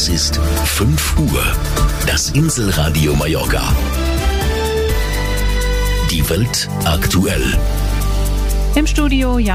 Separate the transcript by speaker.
Speaker 1: Es ist 5 Uhr. Das Inselradio Mallorca. Die Welt aktuell.
Speaker 2: Im Studio